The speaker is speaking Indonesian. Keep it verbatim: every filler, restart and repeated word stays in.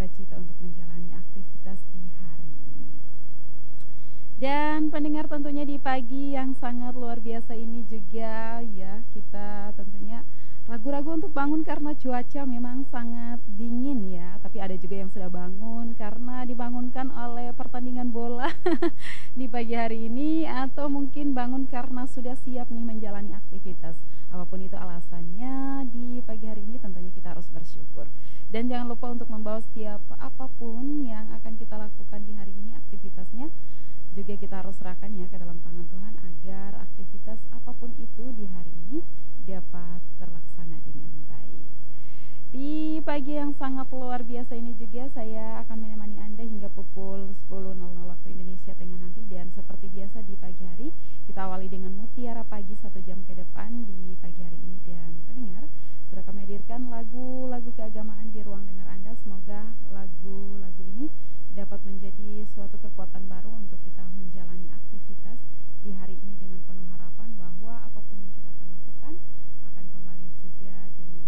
bersukacita untuk menjalani aktivitas di hari ini. Dan pendengar tentunya di pagi yang sangat luar biasa ini juga ya kita tentunya ragu-ragu untuk bangun karena cuaca memang sangat dingin ya. Tapi ada juga yang sudah bangun karena dibangunkan oleh pertandingan bola di pagi hari ini, atau mungkin bangun karena sudah siap nih menjalani aktivitas. Apapun itu alasannya, di pagi hari ini tentunya kita harus bersyukur. Dan jangan lupa untuk membawa setiap apapun yang akan kita lakukan di hari ini aktivitasnya, juga kita harus serahkan ya ke dalam tangan Tuhan agar aktivitas apapun itu di hari ini dapat terlaksana dengan baik. Di pagi yang sangat luar biasa ini juga saya akan menemani Anda hingga pukul sepuluh waktu Indonesia Tengah nanti. Dan seperti biasa di pagi hari kita awali dengan Mutiara Pagi satu jam ke depan di pagi hari ini. Dan pendengar, sudah kami hadirkan lagu-lagu keagamaan di ruang dengar Anda. Semoga lagu-lagu ini dapat menjadi suatu kekuatan baru